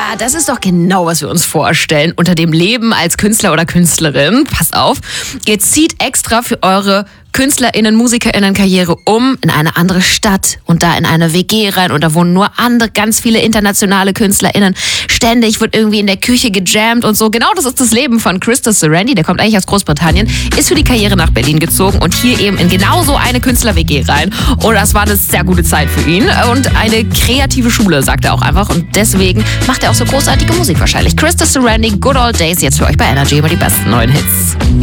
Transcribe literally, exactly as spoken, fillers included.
das ist doch genau, was wir uns vorstellen unter dem Leben als Künstler oder Künstlerin. Passt auf, ihr zieht extra für eure KünstlerInnen, MusikerInnen-Karriere um in eine andere Stadt und da in eine W G rein und da wohnen nur andere, ganz viele internationale KünstlerInnen. Ständig wird irgendwie in der Küche gejammt und so. Genau das ist das Leben von Krista Serendy, der kommt eigentlich aus Großbritannien, ist für die Karriere nach Berlin gezogen und hier eben in genau so eine Künstler-W G rein. Und das war eine sehr gute Zeit für ihn und eine kreative Schule, sagt er auch einfach. Und deswegen macht er auch so großartige Musik wahrscheinlich. Krista Serendy, Good Old Days, jetzt für euch bei Energy, immer die besten neuen Hits.